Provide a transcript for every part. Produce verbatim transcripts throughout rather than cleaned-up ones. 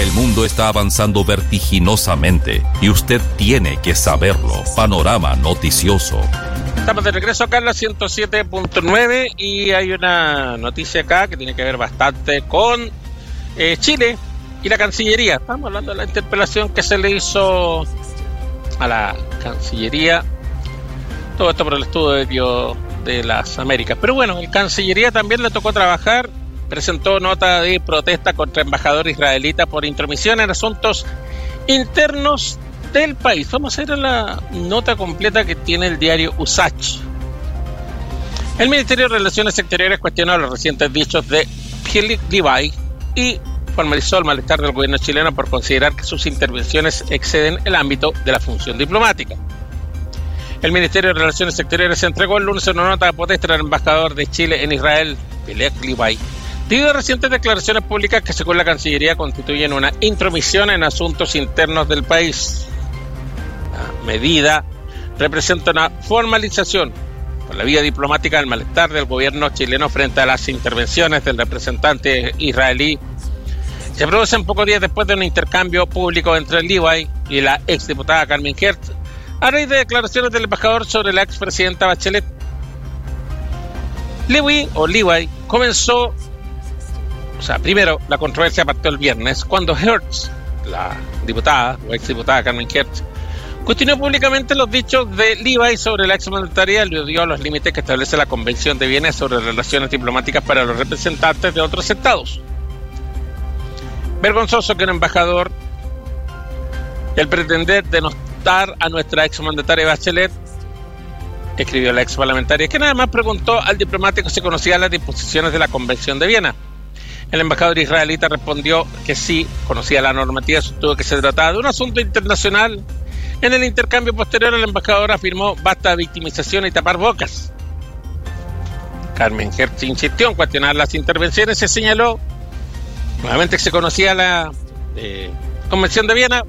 El mundo está avanzando vertiginosamente y usted tiene que saberlo. Panorama Noticioso. Estamos de regreso acá en la ciento siete punto nueve y hay una noticia acá que tiene que ver bastante con eh, Chile y la Cancillería. Estamos hablando de la interpelación que se le hizo a la Cancillería. Todo esto por el estudio de las Américas. Pero bueno, el Cancillería también le tocó trabajar. Presentó nota de protesta contra embajador israelita por intromisión en asuntos internos del país. Vamos a ir a la nota completa que tiene el diario USACH. El Ministerio de Relaciones Exteriores cuestionó los recientes dichos de Philip Levi y formalizó el malestar del gobierno chileno por considerar que sus intervenciones exceden el ámbito de la función diplomática. El Ministerio de Relaciones Exteriores entregó el lunes una nota de protesta al embajador de Chile en Israel, Philip Levi, debido a recientes declaraciones públicas que, según la Cancillería, constituyen una intromisión en asuntos internos del país. La medida representa una formalización por la vía diplomática del malestar del gobierno chileno frente a las intervenciones del representante israelí. Se producen pocos días después de un intercambio público entre Levi y la exdiputada Carmen Hertz, a raíz de declaraciones del embajador sobre la expresidenta Bachelet. Levi o Levi comenzó, o sea, primero la controversia partió el viernes cuando Hertz, la diputada o exdiputada Carmen Hertz, cuestionó públicamente los dichos de Levi sobre la exmandataria y eludió los límites que establece la Convención de Viena sobre relaciones diplomáticas para los representantes de otros estados. Vergonzoso que un embajador, el pretender denostar a nuestra exmandataria Bachelet, escribió la ex parlamentaria, que nada más preguntó al diplomático si conocía las disposiciones de la Convención de Viena. El embajador israelita respondió que sí, conocía la normativa, sostuvo que se trataba de un asunto internacional. En el intercambio posterior, el embajador afirmó: basta victimización y tapar bocas. Carmen Hertz insistió en cuestionar las intervenciones y señaló nuevamente que se conocía la eh, Convención de Viena.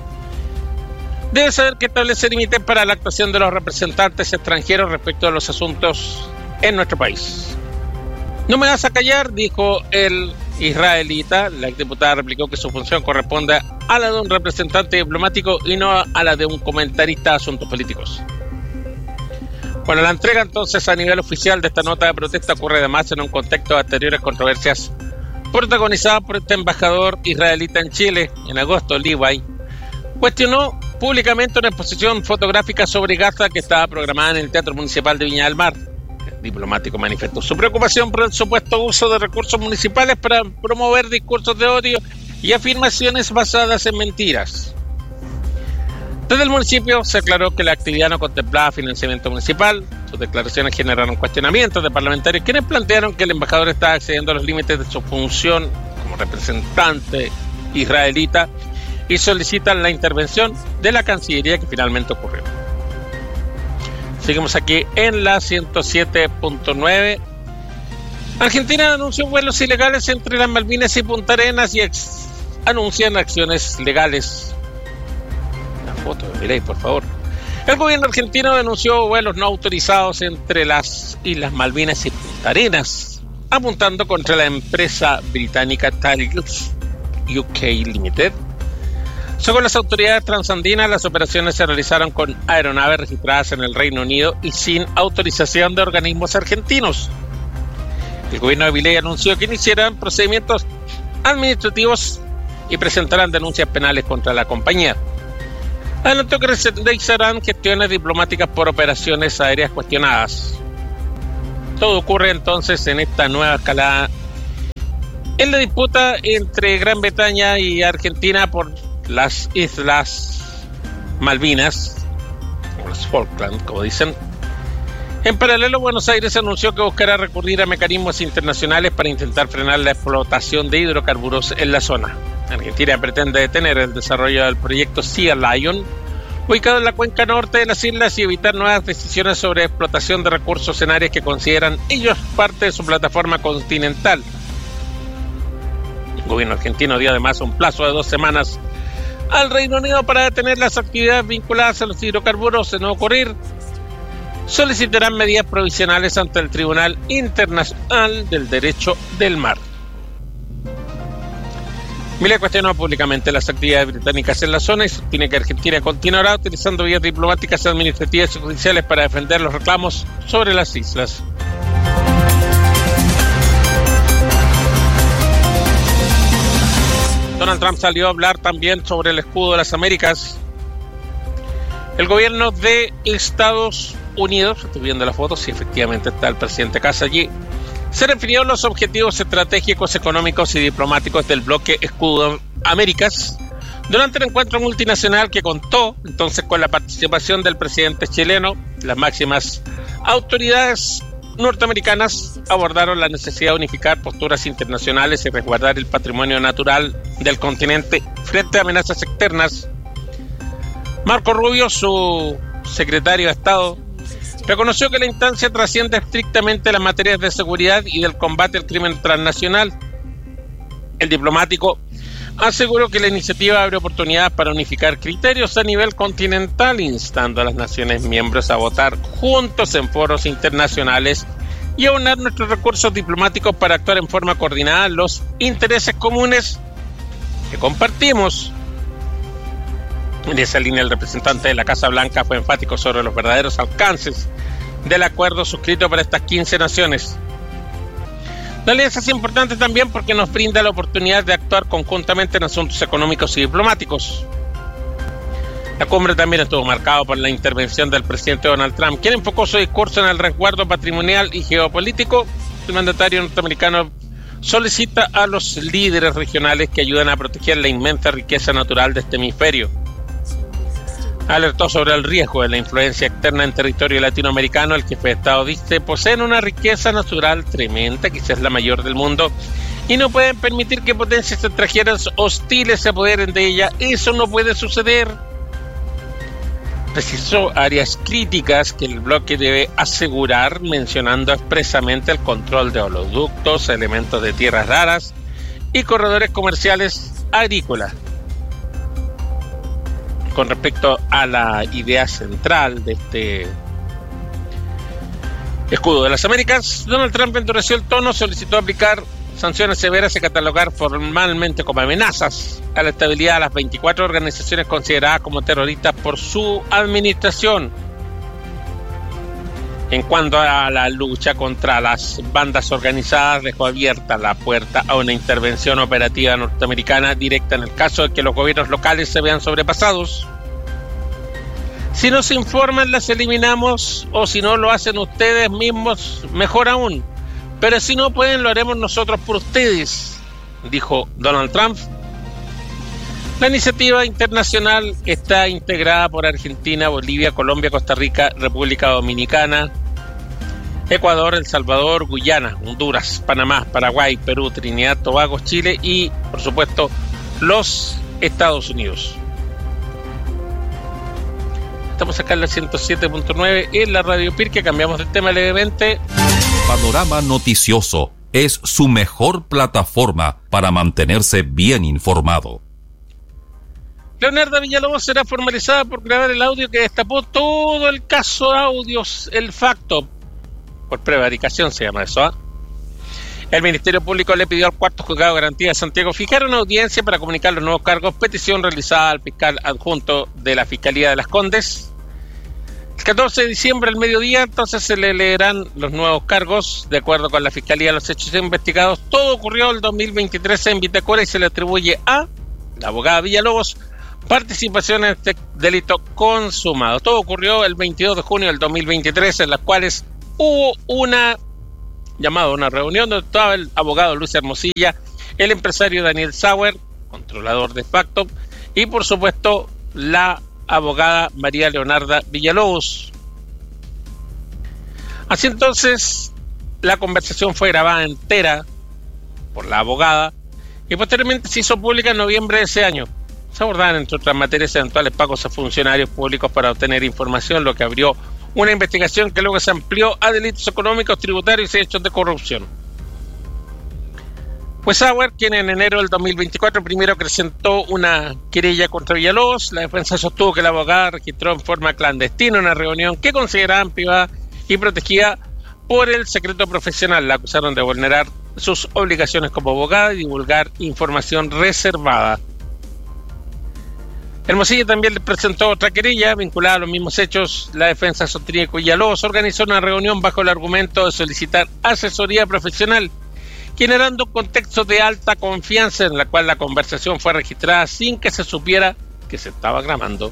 Debe saber que establece límites para la actuación de los representantes extranjeros respecto a los asuntos en nuestro país. No me vas a callar, dijo el israelita. La exdiputada replicó que su función corresponde a la de un representante diplomático y no a la de un comentarista de asuntos políticos. Bueno, la entrega entonces a nivel oficial de esta nota de protesta ocurre además en un contexto de anteriores controversias protagonizadas por este embajador israelita en Chile. En agosto, Levi cuestionó públicamente una exposición fotográfica sobre Gaza que estaba programada en el Teatro Municipal de Viña del Mar. El diplomático manifestó su preocupación por el supuesto uso de recursos municipales para promover discursos de odio y afirmaciones basadas en mentiras. Desde el municipio se aclaró que la actividad no contemplaba financiamiento municipal. Sus declaraciones generaron cuestionamientos de parlamentarios quienes plantearon que el embajador estaba accediendo a los límites de su función como representante israelita y solicitan la intervención de la Cancillería, que finalmente ocurrió. Seguimos aquí en la ciento siete punto nueve. Argentina anunció vuelos ilegales entre las Malvinas y Punta Arenas y ex- anuncian acciones legales. La foto, miréis por favor. El gobierno argentino denunció vuelos no autorizados entre las Islas Malvinas y Punta Arenas, apuntando contra la empresa británica Thales U K Limited. Según las autoridades transandinas, las operaciones se realizaron con aeronaves registradas en el Reino Unido y sin autorización de organismos argentinos. El gobierno de Milei anunció que iniciarán procedimientos administrativos y presentarán denuncias penales contra la compañía. Adelantó que realizarán gestiones diplomáticas por operaciones aéreas cuestionadas. Todo ocurre entonces en esta nueva escalada en la disputa entre Gran Bretaña y Argentina por las Islas Malvinas, o las Falkland, como dicen. En paralelo, Buenos Aires anunció que buscará recurrir a mecanismos internacionales para intentar frenar la explotación de hidrocarburos en la zona. Argentina pretende detener el desarrollo del proyecto Sea Lion, ubicado en la cuenca norte de las islas, y evitar nuevas decisiones sobre explotación de recursos en áreas que consideran ellos parte de su plataforma continental. El gobierno argentino dio además un plazo de dos semanas al Reino Unido para detener las actividades vinculadas a los hidrocarburos. De no ocurrir, solicitarán medidas provisionales ante el Tribunal Internacional del Derecho del Mar. Milei cuestionó públicamente las actividades británicas en la zona y sostiene que Argentina continuará utilizando vías diplomáticas, administrativas y judiciales para defender los reclamos sobre las islas. Donald Trump salió a hablar también sobre el escudo de las Américas. El gobierno de Estados Unidos, estoy viendo la foto, sí, efectivamente está el presidente Casa allí, se refirió a los objetivos estratégicos, económicos y diplomáticos del bloque Escudo Américas durante el encuentro multinacional que contó entonces con la participación del presidente chileno. Las máximas autoridades norteamericanas abordaron la necesidad de unificar posturas internacionales y resguardar el patrimonio natural del continente frente a amenazas externas. Marco Rubio, su secretario de Estado, reconoció que la instancia trasciende estrictamente las materias de seguridad y del combate al crimen transnacional. El diplomático aseguró que la iniciativa abre oportunidades para unificar criterios a nivel continental, instando a las naciones miembros a votar juntos en foros internacionales y a unar nuestros recursos diplomáticos para actuar en forma coordinada en los intereses comunes que compartimos. En esa línea, el representante de la Casa Blanca fue enfático sobre los verdaderos alcances del acuerdo suscrito por estas quince naciones. La alianza es importante también porque nos brinda la oportunidad de actuar conjuntamente en asuntos económicos y diplomáticos. La cumbre también estuvo marcada por la intervención del presidente Donald Trump, quien enfocó su discurso en el resguardo patrimonial y geopolítico. El mandatario norteamericano solicita a los líderes regionales que ayuden a proteger la inmensa riqueza natural de este hemisferio. Alertó sobre el riesgo de la influencia externa en territorio latinoamericano. El jefe de Estado dice: poseen una riqueza natural tremenda, quizás la mayor del mundo, y no pueden permitir que potencias extranjeras hostiles se apoderen de ella. Eso no puede suceder. Precisó áreas críticas que el bloque debe asegurar, mencionando expresamente el control de oleoductos, elementos de tierras raras y corredores comerciales agrícolas. Con respecto a la idea central de este escudo de las Américas, Donald Trump endureció el tono, solicitó aplicar sanciones severas y catalogar formalmente como amenazas a la estabilidad de las veinticuatro organizaciones consideradas como terroristas por su administración. En cuanto a la lucha contra las bandas organizadas, dejó abierta la puerta a una intervención operativa norteamericana directa en el caso de que los gobiernos locales se vean sobrepasados. Si nos informan, las eliminamos, o si no lo hacen ustedes mismos, mejor aún. Pero si no pueden, lo haremos nosotros por ustedes, dijo Donald Trump. La iniciativa internacional está integrada por Argentina, Bolivia, Colombia, Costa Rica, República Dominicana, Ecuador, El Salvador, Guyana, Honduras, Panamá, Paraguay, Perú, Trinidad, Tobago, Chile y, por supuesto, los Estados Unidos. Estamos acá en la ciento siete punto nueve en la Radio Pirque. Cambiamos de tema levemente. Panorama Noticioso es su mejor plataforma para mantenerse bien informado. Leonardo Villalobos será formalizada por grabar el audio que destapó todo el caso de audios, el facto. Por prevaricación se llama eso, ¿eh? El Ministerio Público le pidió al cuarto juzgado de garantía de Santiago fijar una audiencia para comunicar los nuevos cargos, petición realizada al fiscal adjunto de la Fiscalía de Las Condes. El catorce de diciembre al mediodía entonces se le leerán los nuevos cargos. De acuerdo con la Fiscalía, los hechos investigados, todo ocurrió el dos mil veintitrés en Vitacura y se le atribuye a la abogada Villalobos participación en este delito consumado. Todo ocurrió el veintidós de junio del dos mil veintitrés, en las cuales hubo una llamada una reunión donde estaba el abogado Luis Hermosilla, el empresario Daniel Sauer, controlador de facto, y por supuesto la abogada María Leonarda Villalobos. Así entonces, la conversación fue grabada entera por la abogada y posteriormente se hizo pública en noviembre de ese año. Se abordaban, entre otras materias, eventuales pagos a funcionarios públicos para obtener información, lo que abrió una investigación que luego se amplió a delitos económicos, tributarios y hechos de corrupción. Fue Sauer quien en enero del dos mil veinticuatro primero presentó una querella contra Villalobos. La defensa sostuvo que la abogada registró en forma clandestina una reunión que consideraban privada y protegida por el secreto profesional. La acusaron de vulnerar sus obligaciones como abogada y divulgar información reservada. Hermosilla también le presentó otra querella vinculada a los mismos hechos. La defensa sostenía que Villalobos organizó una reunión bajo el argumento de solicitar asesoría profesional, generando un contexto de alta confianza en la cual la conversación fue registrada sin que se supiera que se estaba grabando.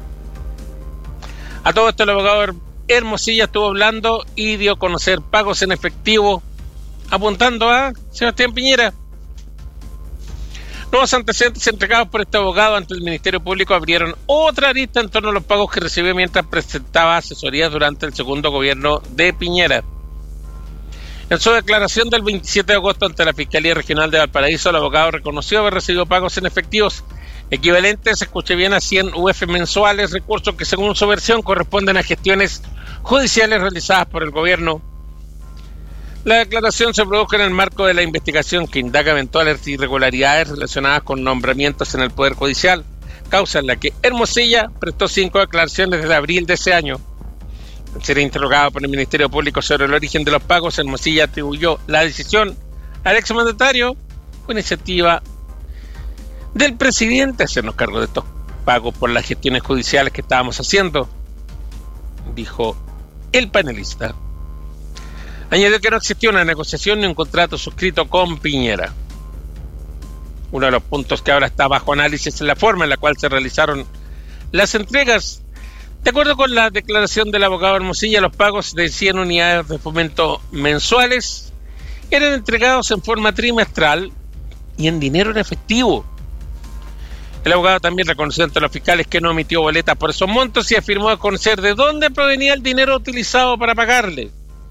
A todo esto el abogado Hermosilla estuvo hablando y dio a conocer pagos en efectivo, apuntando a Sebastián Piñera. Nuevos antecedentes entregados por este abogado ante el Ministerio Público abrieron otra arista en torno a los pagos que recibió mientras presentaba asesorías durante el segundo gobierno de Piñera. En su declaración del veintisiete de agosto ante la Fiscalía Regional de Valparaíso, el abogado reconoció haber recibido pagos en efectivos equivalentes, escuche bien, a cien U F mensuales, recursos que según su versión corresponden a gestiones judiciales realizadas por el gobierno. La declaración se produjo en el marco de la investigación que indaga eventuales irregularidades relacionadas con nombramientos en el Poder Judicial, causa en la que Hermosilla prestó cinco declaraciones desde abril de ese año. Al ser interrogado por el Ministerio Público sobre el origen de los pagos, Hermosilla atribuyó la decisión al exmandatario con iniciativa del presidente hacernos cargo de estos pagos por las gestiones judiciales que estábamos haciendo, dijo el panelista. Añadió que no existía una negociación ni un contrato suscrito con Piñera. Uno de los puntos que ahora está bajo análisis es la forma en la cual se realizaron las entregas. De acuerdo con la declaración del abogado Hermosilla, los pagos de cien unidades de fomento mensuales eran entregados en forma trimestral y en dinero en efectivo. El abogado también reconoció ante los fiscales que no emitió boletas por esos montos y afirmó conocer de dónde provenía el dinero utilizado para pagarle.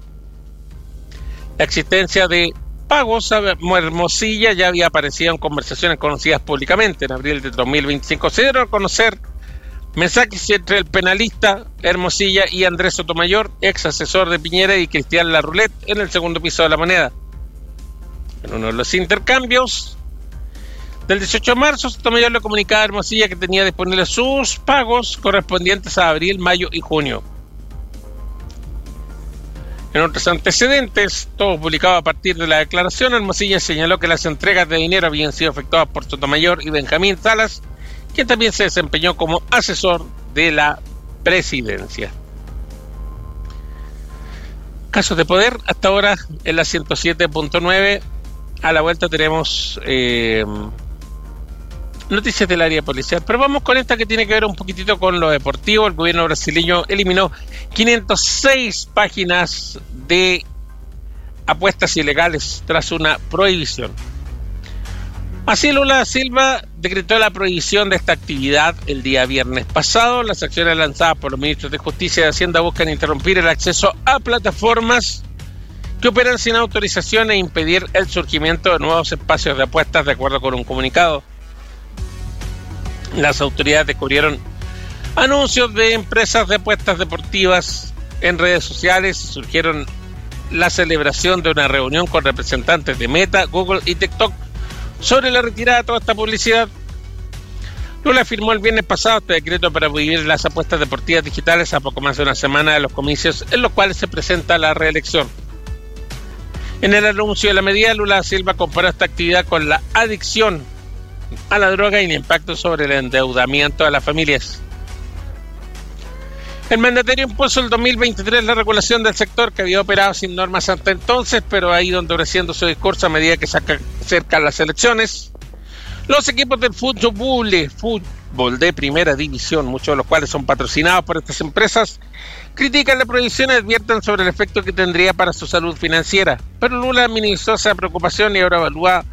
La existencia de pagos a Hermosilla ya había aparecido en conversaciones conocidas públicamente. En abril de dos mil veinticinco se dieron a conocer mensajes entre el penalista Hermosilla y Andrés Sotomayor, ex asesor de Piñera, y Cristian Larroulet en el segundo piso de La Moneda. En uno de los intercambios del dieciocho de marzo, Sotomayor le comunicaba a Hermosilla que tenía disponibles sus pagos correspondientes a abril, mayo y junio. En otros antecedentes, todo publicado a partir de la declaración, Hermosilla señaló que las entregas de dinero habían sido efectuadas por Sotomayor y Benjamín Salas, quien también se desempeñó como asesor de la presidencia. Casos de poder, hasta ahora en la ciento siete punto nueve. A la vuelta tenemos eh, noticias del área policial, pero vamos con esta que tiene que ver un poquitito con lo deportivo. El gobierno brasileño eliminó quinientas seis páginas de apuestas ilegales tras una prohibición. Así, Lula da Silva decretó la prohibición de esta actividad el día viernes pasado. Las acciones lanzadas por los ministros de Justicia y de Hacienda buscan interrumpir el acceso a plataformas que operan sin autorización e impedir el surgimiento de nuevos espacios de apuestas, de acuerdo con un comunicado. Las autoridades descubrieron anuncios de empresas de apuestas deportivas en redes sociales. Surgieron la celebración de una reunión con representantes de Meta, Google y TikTok sobre la retirada de toda esta publicidad. Lula firmó el viernes pasado este decreto para prohibir las apuestas deportivas digitales a poco más de una semana de los comicios en los cuales se presenta la reelección. En el anuncio de la medida, Lula da Silva comparó esta actividad con la adicción a la droga y el impacto sobre el endeudamiento de las familias. El mandatario impuso el dos mil veintitrés la regulación del sector, que había operado sin normas hasta entonces, pero ha ido endureciendo su discurso a medida que se acercan las elecciones. Los equipos del fútbol, fútbol de primera división, muchos de los cuales son patrocinados por estas empresas, critican la prohibición y advierten sobre el efecto que tendría para su salud financiera. Pero Lula minimizó esa preocupación y ahora evalúa